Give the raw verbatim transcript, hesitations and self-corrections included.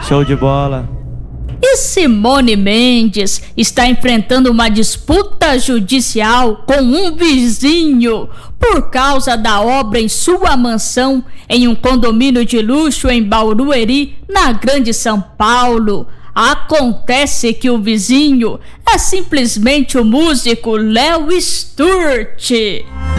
Show de bola. E Simone Mendes está enfrentando uma disputa judicial com um vizinho por causa da obra em sua mansão em um condomínio de luxo em Barueri, na Grande São Paulo. Acontece que o vizinho é simplesmente o músico Léo Sturt.